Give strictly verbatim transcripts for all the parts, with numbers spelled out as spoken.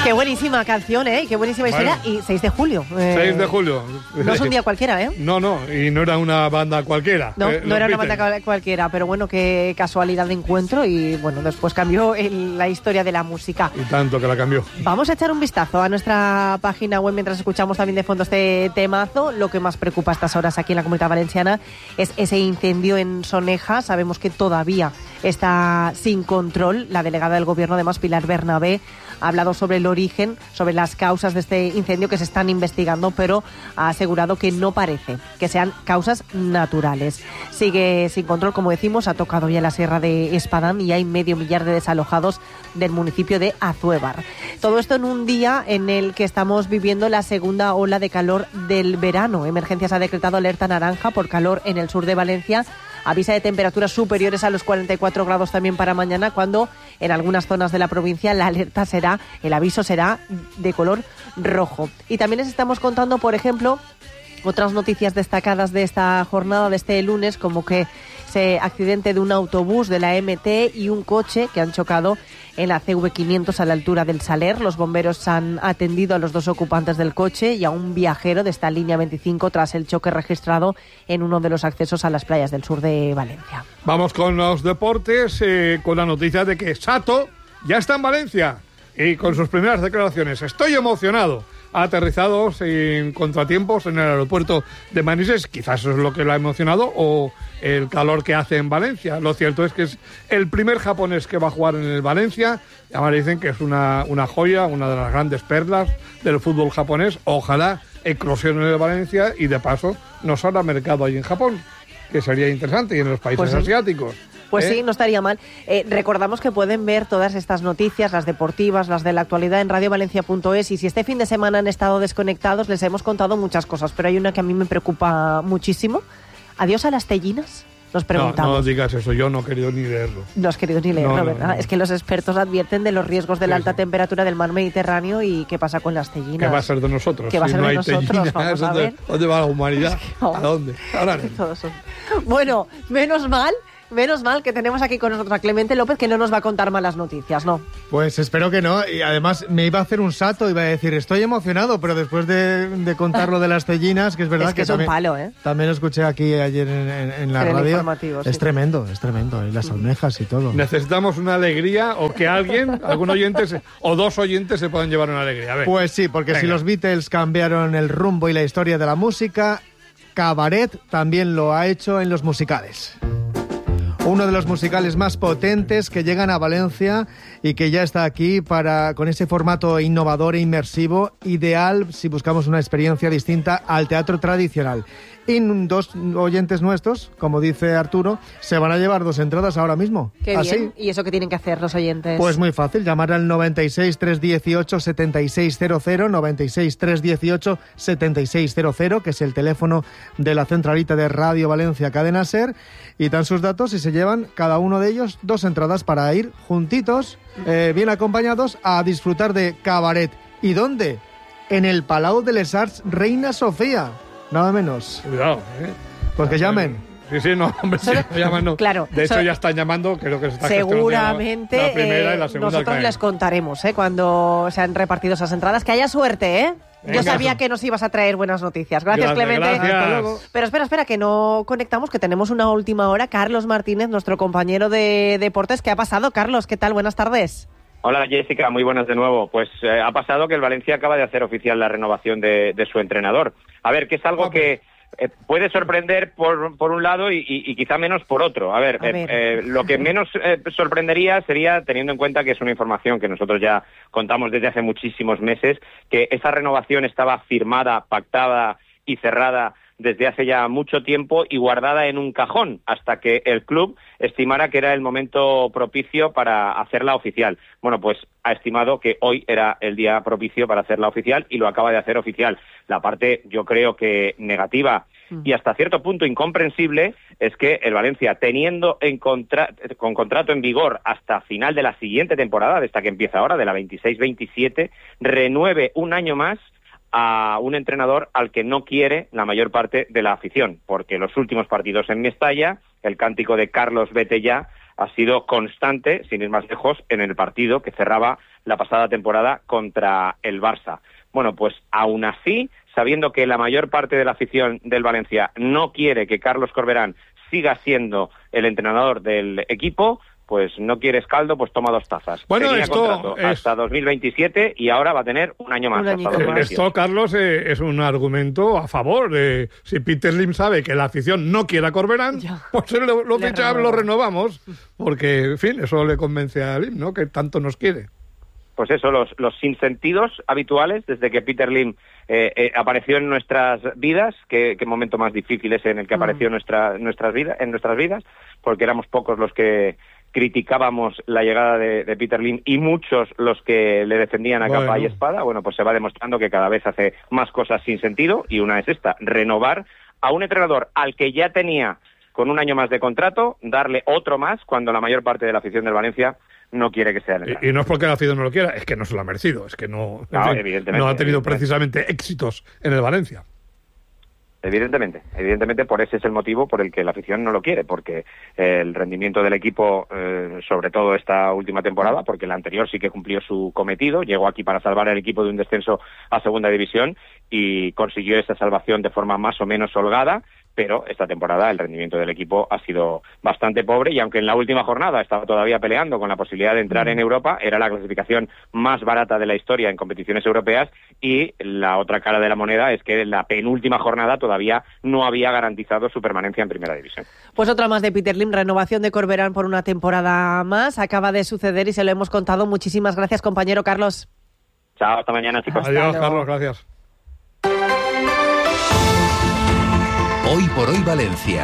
Qué buenísima canción, ¿eh? Qué buenísima historia. Bueno, y seis de julio. Eh, seis de julio. No es un día cualquiera, ¿eh? No, no, y no era una banda cualquiera. No, eh, no era Beatles. una banda cualquiera, pero bueno, qué casualidad de encuentro y bueno, después cambió el, la historia de la música. Y tanto que la cambió. Vamos a echar un vistazo a nuestra página web mientras escuchamos también de fondo este temazo. Lo que más preocupa a estas horas aquí en la Comunidad Valenciana es ese incendio en Soneja. Sabemos que todavía está sin control. La delegada del Gobierno, además, Pilar Bernabé, ha hablado sobre el origen, sobre las causas de este incendio que se están investigando, pero ha asegurado que no parece que sean causas naturales. Sigue sin control, como decimos, ha tocado ya la Sierra de Espadán y hay medio millar de desalojados del municipio de Azuévar. Todo esto en un día en el que estamos viviendo la segunda ola de calor del verano. Emergencias ha decretado alerta naranja por calor en el sur de Valencia. Avisa de temperaturas superiores a los cuarenta y cuatro grados también para mañana, cuando en algunas zonas de la provincia la alerta será, el aviso será de color rojo. Y también les estamos contando, por ejemplo, otras noticias destacadas de esta jornada, de este lunes, como que ese accidente de un autobús de la M T y un coche que han chocado en la C V quinientos a la altura del Saler. Los bomberos han atendido a los dos ocupantes del coche y a un viajero de esta línea veinticinco tras el choque registrado en uno de los accesos a las playas del sur de Valencia. Vamos con los deportes, eh, con la noticia de que Sato ya está en Valencia y con sus primeras declaraciones. Estoy emocionado. Ha aterrizado sin contratiempos en el aeropuerto de Manises. Quizás eso es lo que lo ha emocionado, o el calor que hace en Valencia. Lo cierto es que es el primer japonés que va a jugar en el Valencia. Además dicen que es una, una joya, una de las grandes perlas del fútbol japonés. Ojalá eclosione en el Valencia y de paso nos abra mercado ahí en Japón, que sería interesante, y en los países pues sí. asiáticos. Pues ¿Eh? sí, no estaría mal. Eh, recordamos que pueden ver todas estas noticias, las deportivas, las de la actualidad, en radio valencia punto es, y si este fin de semana han estado desconectados, les hemos contado muchas cosas, pero hay una que a mí me preocupa muchísimo. ¿Adiós a las tellinas? Nos preguntamos. No, no digas eso, yo no he querido ni leerlo. No has querido ni leerlo, no, no, ¿verdad? No. Es que los expertos advierten de los riesgos de la sí, alta sí. temperatura del mar Mediterráneo y qué pasa con las tellinas. ¿Qué va a ser de nosotros? ¿Qué va a si ser no de hay nosotros? tellinas, Vamos a ver. ¿Dónde va la humanidad? Es que no. ¿A dónde? Ahora Es que todos son... Bueno, menos mal... Menos mal que tenemos aquí con nosotros a Clemente López, que no nos va a contar malas noticias, ¿no? Pues espero que no. Y además me iba a hacer un salto, iba a decir, estoy emocionado, pero después de, de contar lo de las tellinas, que es verdad es que, que es también, un palo, ¿eh? También lo escuché aquí ayer en, en, en la en radio. Es sí. tremendo, es tremendo. Y las almejas y todo. Necesitamos una alegría, o que alguien, algún oyente se, o dos oyentes se puedan llevar una alegría. A ver. Pues sí, porque Venga. Si los Beatles cambiaron el rumbo y la historia de la música, Cabaret también lo ha hecho en los musicales. Uno de los musicales más potentes que llegan a Valencia y que ya está aquí para con ese formato innovador e inmersivo, ideal si buscamos una experiencia distinta al teatro tradicional. Y dos oyentes nuestros, como dice Arturo, se van a llevar dos entradas ahora mismo. Qué ¿Así? bien. ¿Y eso qué tienen que hacer los oyentes? Pues muy fácil, llamar al noventa y seis, trescientos dieciocho, setenta y seis cero cero, noventa y seis, trescientos dieciocho, setenta y seis cero cero, que es el teléfono de la centralita de Radio Valencia Cadena Ser, y dan sus datos y se llevan cada uno de ellos dos entradas para ir juntitos, eh, bien acompañados, a disfrutar de Cabaret. ¿Y dónde? En el Palau de les Arts Reina Sofía. Nada menos. Cuidado, ¿eh? Pues que llamen. Sí, sí, no, hombre, sí, no llaman, no. Claro. De hecho, so... ya están llamando, creo que se está seguramente la primera eh, y la segunda. nosotros les contaremos ¿eh? cuando se han repartido esas entradas. Que haya suerte, ¿eh? Venga. Yo sabía que nos ibas a traer buenas noticias. Gracias, Gracias, Clemente. gracias. Hasta luego. Pero espera, espera, que no conectamos, que tenemos una última hora. Carlos Martínez, nuestro compañero de deportes. ¿Qué ha pasado, Carlos? ¿Qué tal? Buenas tardes. Hola, Jessica, muy buenas de nuevo. Pues eh, ha pasado que el Valencia acaba de hacer oficial la renovación de, de su entrenador. A ver, que es algo que eh, puede sorprender por, por un lado y, y, y quizá menos por otro. A ver, A eh, ver. eh, lo que menos eh, sorprendería sería, teniendo en cuenta que es una información que nosotros ya contamos desde hace muchísimos meses, que esa renovación estaba firmada, pactada y cerrada desde hace ya mucho tiempo y guardada en un cajón hasta que el club estimara que era el momento propicio para hacerla oficial. Bueno, pues ha estimado que hoy era el día propicio para hacerla oficial y lo acaba de hacer oficial. La parte, yo creo que negativa y hasta cierto punto incomprensible es que el Valencia, teniendo en contra con contrato en vigor hasta final de la siguiente temporada, de esta que empieza ahora, de la veintiséis veintisiete, renueve un año más a un entrenador al que no quiere la mayor parte de la afición, porque los últimos partidos en Mestalla, el cántico de Carlos vete ya ha sido constante, sin ir más lejos, en el partido que cerraba la pasada temporada contra el Barça. Bueno, pues aún así, sabiendo que la mayor parte de la afición del Valencia no quiere que Carlos Corberán siga siendo el entrenador del equipo, pues no quieres caldo, pues toma dos tazas. Bueno, Tenía esto contrato es... hasta dos mil veintisiete y ahora va a tener un año más. Un hasta añito más. Esto, Carlos, eh, es un argumento a favor. Eh, si Peter Lim sabe que la afición no quiere a Corberán, Ya. pues lo, lo, Le ficha, renueva. lo renovamos, porque, en fin, eso le convence a Lim, ¿no?, que tanto nos quiere. Pues eso, los, los sinsentidos habituales desde que Peter Lim eh, eh, apareció en nuestras vidas, qué, qué momento más difícil es en el que Mm. apareció nuestra, nuestras vidas, en nuestras vidas, porque éramos pocos los que criticábamos la llegada de, de Peter Lim y muchos los que le defendían a Bueno. capa y espada. Bueno, pues se va demostrando que cada vez hace más cosas sin sentido, y una es esta, renovar a un entrenador al que ya tenía con un año más de contrato, darle otro más cuando la mayor parte de la afición del Valencia no quiere que sea el entrenador. Y, y no es porque la afición no lo quiera, es que no se lo ha merecido, es que no, en No, fin, evidentemente, no ha tenido evidentemente. precisamente éxitos en el Valencia. Evidentemente, evidentemente por ese es el motivo por el que la afición no lo quiere, porque eh, el rendimiento del equipo, eh, sobre todo esta última temporada, porque la anterior sí que cumplió su cometido, llegó aquí para salvar al equipo de un descenso a segunda división y consiguió esa salvación de forma más o menos holgada, pero esta temporada el rendimiento del equipo ha sido bastante pobre, y aunque en la última jornada estaba todavía peleando con la posibilidad de entrar en Europa, era la clasificación más barata de la historia en competiciones europeas, y la otra cara de la moneda es que en la penúltima jornada todavía no había garantizado su permanencia en primera división. Pues otra más de Peter Lim, renovación de Corberán por una temporada más. Acaba de suceder y se lo hemos contado. Muchísimas gracias, compañero Carlos. Chao, hasta mañana, chicos. Hasta Adiós, luego. Carlos, gracias. Hoy por hoy Valencia.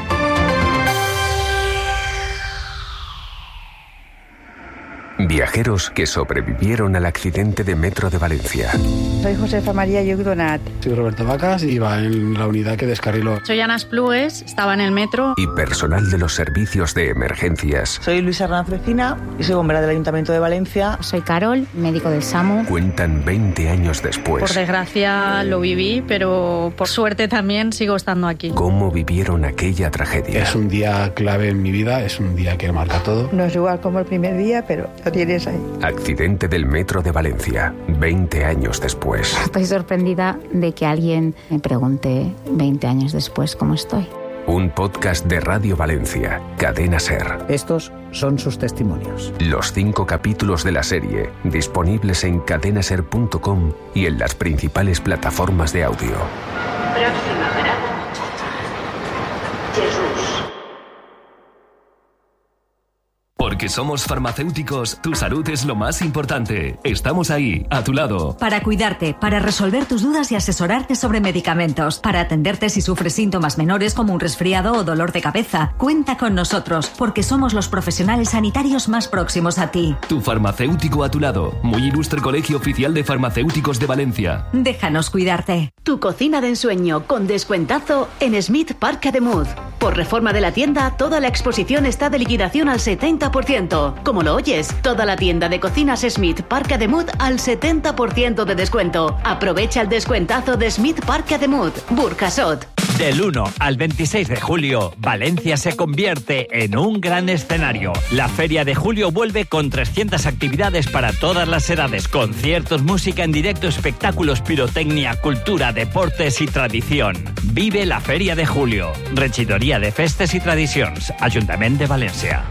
Viajeros que sobrevivieron al accidente de metro de Valencia. Soy Josefa María Yugdonat. Soy Roberto Vacas, iba en la unidad que descarriló. Soy Ana Splues, estaba en el metro. Y personal de los servicios de emergencias Soy Luisa Hernández Vecina y soy bombera del Ayuntamiento de Valencia. Soy Carol, médico del SAMU. cuentan veinte años después Por desgracia lo viví, pero por suerte también sigo estando aquí. cómo vivieron aquella tragedia. Es un día clave en mi vida, es un día que marca todo. No es igual como el primer día, pero lo tienes ahí. Accidente del metro de Valencia, veinte años después. Estoy sorprendida de que alguien me pregunte veinte años después cómo estoy. Un podcast de Radio Valencia, Cadena SER. Estos son sus testimonios. Los cinco capítulos de la serie, disponibles en cadenaser punto com y en las principales plataformas de audio. Próxima parada. Jesús. Porque somos farmacéuticos, tu salud es lo más importante. Estamos ahí, a tu lado. Para cuidarte, para resolver tus dudas y asesorarte sobre medicamentos, para atenderte si sufres síntomas menores como un resfriado o dolor de cabeza. Cuenta con nosotros, porque somos los profesionales sanitarios más próximos a ti. Tu farmacéutico a tu lado. Muy ilustre Colegio Oficial de Farmacéuticos de Valencia. Déjanos cuidarte. Tu cocina de ensueño con descuentazo en Smith Parc Ademuz. Por reforma de la tienda, toda la exposición está de liquidación al setenta por ciento. Como lo oyes, toda la tienda de cocinas Smith Parc Ademuz al setenta por ciento de descuento. Aprovecha el descuentazo de Smith Parc Ademuz, Burjasot. Del uno al veintiséis de julio, Valencia se convierte en un gran escenario. La Feria de Julio vuelve con trescientas actividades para todas las edades, conciertos, música en directo, espectáculos, pirotecnia, cultura, deportes y tradición. Vive la Feria de Julio. Regidoria de Festes y Tradicions, Ayuntamiento de Valencia.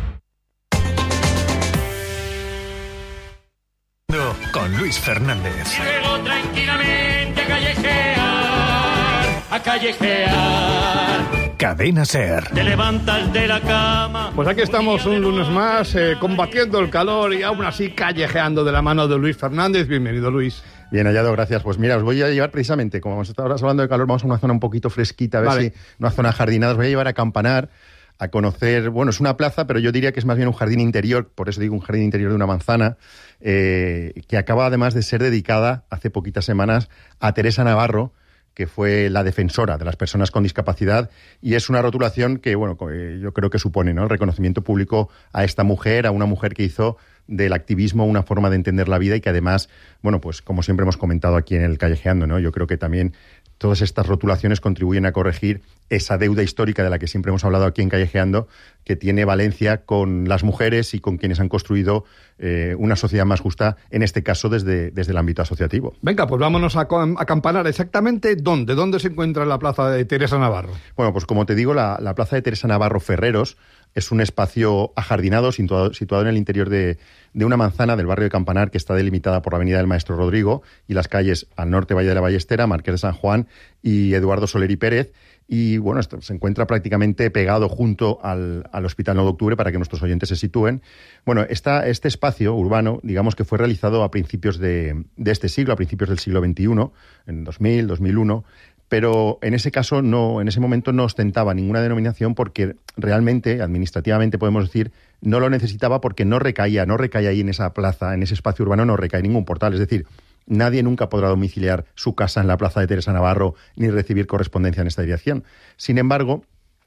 Con Luis Fernández. Y luego tranquilamente a callejear, a callejear. Cadena SER. Te levantas de la cama. Pues aquí estamos un lunes más, eh, combatiendo el calor y aún así callejeando de la mano de Luis Fernández. Bienvenido, Luis. Bien hallado, gracias. Pues mira, os voy a llevar precisamente, como hemos estado hablando de calor, vamos a una zona un poquito fresquita, a ver Vale. si una zona jardinada. Os voy a llevar a Campanar, a conocer, bueno, es una plaza, pero yo diría que es más bien un jardín interior, por eso digo un jardín interior de una manzana, eh, que acaba además de ser dedicada hace poquitas semanas a Teresa Navarro, que fue la defensora de las personas con discapacidad, y es una rotulación que, bueno, eh, yo creo que supone, ¿no?, el reconocimiento público a esta mujer, a una mujer que hizo del activismo una forma de entender la vida y que además, bueno, pues como siempre hemos comentado aquí en el Callejeando, ¿no?, yo creo que también todas estas rotulaciones contribuyen a corregir esa deuda histórica de la que siempre hemos hablado aquí en Callejeando, que tiene Valencia con las mujeres y con quienes han construido eh, una sociedad más justa, en este caso desde, desde el ámbito asociativo. Venga, pues vámonos a, a campanar. ¿Exactamente dónde? ¿Dónde se encuentra la plaza de Teresa Navarro? Bueno, pues como te digo, la, la plaza de Teresa Navarro Ferreros es un espacio ajardinado situado, situado en el interior de, de una manzana del barrio de Campanar, que está delimitada por la avenida del Maestro Rodrigo y las calles al norte Valle de la Ballestera, Marqués de San Juan y Eduardo Soler y Pérez. Y bueno, esto se encuentra prácticamente pegado junto al, al Hospital nueve de Octubre, para que nuestros oyentes se sitúen. Bueno, esta, este espacio urbano, digamos que fue realizado a principios de, de este siglo, a principios del siglo veintiuno, en dos mil, dos mil uno, pero en ese caso, no, en ese momento no ostentaba ninguna denominación, porque realmente, administrativamente podemos decir, no lo necesitaba, porque no recaía, no recaía ahí en esa plaza, en ese espacio urbano, no recae ningún portal. Es decir, nadie nunca podrá domiciliar su casa en la plaza de Teresa Navarro ni recibir correspondencia en esta dirección. Sin embargo,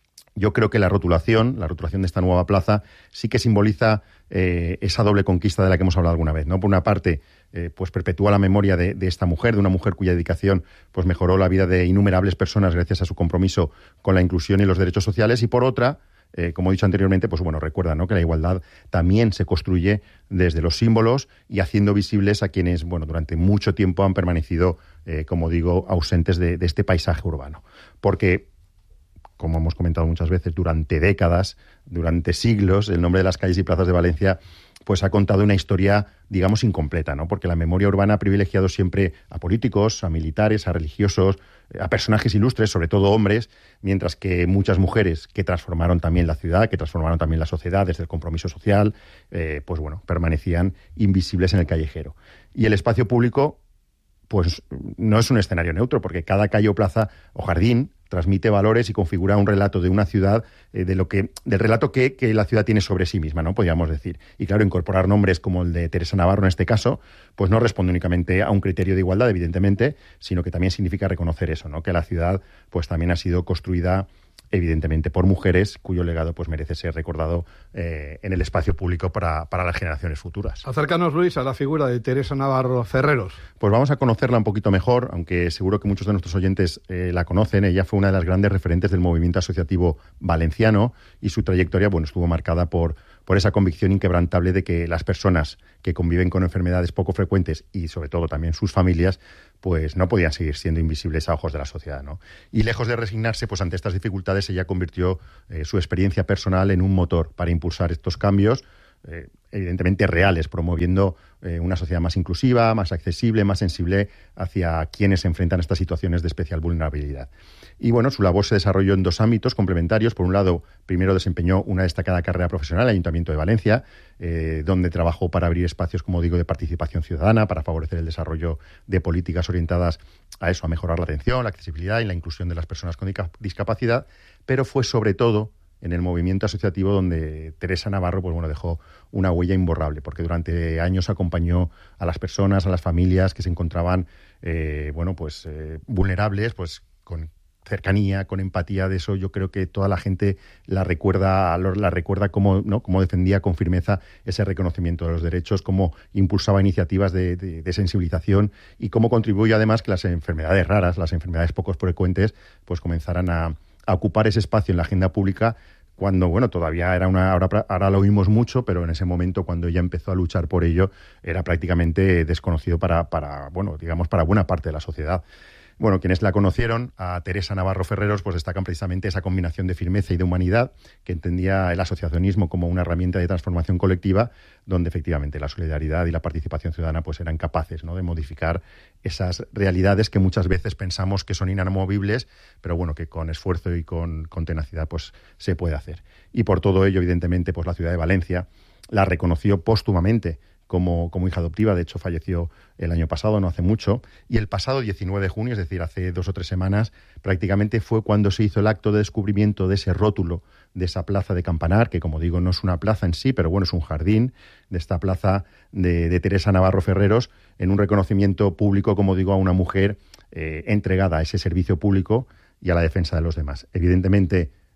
yo creo que la rotulación, la rotulación de esta nueva plaza, sí que simboliza eh, esa doble conquista de la que hemos hablado alguna vez, ¿no? Por una parte, eh, pues perpetúa la memoria de, de esta mujer, de una mujer cuya dedicación pues mejoró la vida de innumerables personas gracias a su compromiso con la inclusión y los derechos sociales, y por otra, Eh, como he dicho anteriormente, pues bueno, recuerda, ¿no?, que la igualdad también se construye desde los símbolos y haciendo visibles a quienes, bueno, durante mucho tiempo han permanecido, eh, como digo, ausentes de, de este paisaje urbano. Porque, como hemos comentado muchas veces, durante décadas, durante siglos, el nombre de las calles y plazas de Valencia pues ha contado una historia, digamos, incompleta, ¿no? Porque la memoria urbana ha privilegiado siempre a políticos, a militares, a religiosos, a personajes ilustres, sobre todo hombres, mientras que muchas mujeres que transformaron también la ciudad, que transformaron también la sociedad desde el compromiso social, eh, pues bueno, permanecían invisibles en el callejero. Y el espacio público, pues no es un escenario neutro, porque cada calle o plaza o jardín transmite valores y configura un relato de una ciudad, eh, de lo que, del relato que, que la ciudad tiene sobre sí misma, ¿no?, podríamos decir. Y claro, incorporar nombres como el de Teresa Navarro en este caso, pues no responde únicamente a un criterio de igualdad, evidentemente, sino que también significa reconocer eso, ¿no?, que la ciudad pues también ha sido construida evidentemente por mujeres, cuyo legado pues merece ser recordado eh, en el espacio público para, para las generaciones futuras. Acércanos, Luis, a la figura de Teresa Navarro Ferreros. Pues vamos a conocerla un poquito mejor, aunque seguro que muchos de nuestros oyentes eh, la conocen. Ella fue una de las grandes referentes del movimiento asociativo valenciano y su trayectoria, bueno, estuvo marcada por, por esa convicción inquebrantable de que las personas que conviven con enfermedades poco frecuentes y sobre todo también sus familias, pues no podían seguir siendo invisibles a ojos de la sociedad, ¿no? Y lejos de resignarse pues ante estas dificultades, ella convirtió eh, su experiencia personal en un motor para impulsar estos cambios, eh, evidentemente reales, promoviendo eh, una sociedad más inclusiva, más accesible, más sensible hacia quienes se enfrentan a estas situaciones de especial vulnerabilidad. Y bueno, su labor se desarrolló en dos ámbitos complementarios. Por un lado, primero desempeñó una destacada carrera profesional en el Ayuntamiento de Valencia, eh, donde trabajó para abrir espacios, como digo, de participación ciudadana, para favorecer el desarrollo de políticas orientadas a eso, a mejorar la atención, la accesibilidad y la inclusión de las personas con discapacidad, pero fue sobre todo en el movimiento asociativo donde Teresa Navarro pues bueno, dejó una huella imborrable, porque durante años acompañó a las personas, a las familias que se encontraban eh, bueno, pues, eh, vulnerables, pues con cercanía, con empatía. De eso yo creo que toda la gente la recuerda, la recuerda cómo, ¿no?, cómo defendía con firmeza ese reconocimiento de los derechos, cómo impulsaba iniciativas de, de, de sensibilización y cómo contribuyó además que las enfermedades raras, las enfermedades poco frecuentes, pues comenzaran a, a ocupar ese espacio en la agenda pública, cuando, bueno, todavía era una... Ahora, ahora lo oímos mucho, pero en ese momento, cuando ella empezó a luchar por ello, era prácticamente desconocido para, para bueno, digamos, para buena parte de la sociedad. Bueno, quienes la conocieron, a Teresa Navarro Ferreros, pues destacan precisamente esa combinación de firmeza y de humanidad, que entendía el asociacionismo como una herramienta de transformación colectiva, donde efectivamente la solidaridad y la participación ciudadana pues eran capaces, ¿no?, de modificar esas realidades que muchas veces pensamos que son inamovibles, pero bueno, que con esfuerzo y con, con tenacidad pues se puede hacer. Y por todo ello, evidentemente, pues la ciudad de Valencia la reconoció póstumamente Como, como hija adoptiva. De hecho, falleció el año pasado, no hace mucho, y el pasado diecinueve de junio, es decir, hace dos o tres semanas, prácticamente fue cuando se hizo el acto de descubrimiento de ese rótulo, de esa plaza de Campanar, que como digo, no es una plaza en sí, pero bueno, es un jardín, de esta plaza de, de Teresa Navarro Ferreros, en un reconocimiento público, como digo, a una mujer eh, entregada a ese servicio público y a la defensa de los demás. Evidentemente,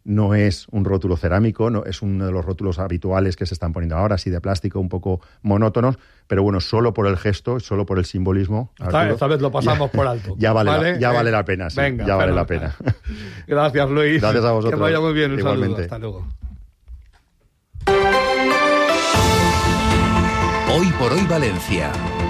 no es un rótulo cerámico, no es uno de los rótulos habituales que se están poniendo ahora, así de plástico, un poco monótonos, pero bueno, solo por el gesto, solo por el simbolismo. Esta, Arturo, esta vez lo pasamos ya, por alto. Ya vale, ¿Vale? La, ya eh, vale la pena, sí, venga, ya vale pero, la pena. Gracias, Luis. Gracias a vosotros. Que vaya muy bien, un Igualmente. saludo. Hasta luego. Hoy por hoy Valencia.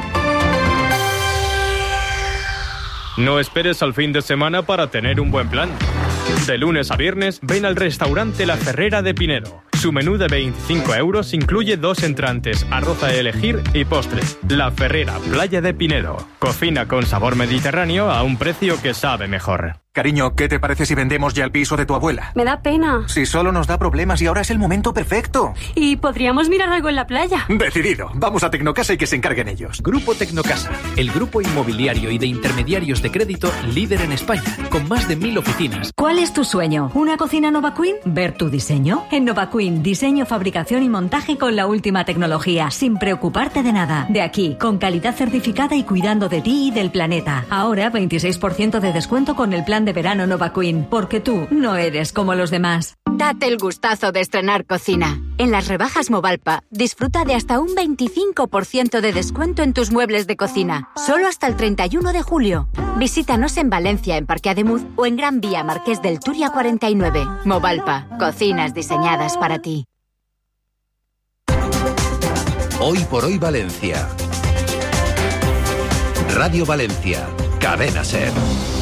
No esperes al fin de semana para tener un buen plan. De lunes a viernes, ven al restaurante La Ferrera de Pinedo. Su menú de veinticinco euros incluye dos entrantes, arroz a elegir y postres. La Ferrera, Playa de Pinedo. Cocina con sabor mediterráneo a un precio que sabe mejor. Cariño, ¿qué te parece si vendemos ya el piso de tu abuela? Me da pena. Si solo nos da problemas y ahora es el momento perfecto. Y podríamos mirar algo en la playa. Decidido. Vamos a Tecnocasa y que se encarguen ellos. Grupo Tecnocasa, el grupo inmobiliario y de intermediarios de crédito líder en España, con más de mil oficinas. ¿Cuál es tu sueño? ¿Una cocina Nova Queen? ¿Ver tu diseño? En Nova Queen, diseño, fabricación y montaje con la última tecnología, sin preocuparte de nada. De aquí, con calidad certificada y cuidando de ti y del planeta. Ahora, veintiséis por ciento de descuento con el plan de verano Nova Queen, porque tú no eres como los demás. Date el gustazo de estrenar cocina. En las rebajas Movalpa, disfruta de hasta un veinticinco por ciento de descuento en tus muebles de cocina. Solo hasta el treinta y uno de julio. Visítanos en Valencia, en Parque Ademuz o en Gran Vía Marqués del Turia cuarenta y nueve. Movalpa, cocinas diseñadas para ti. Hoy por hoy Valencia. Radio Valencia, Cadena SER.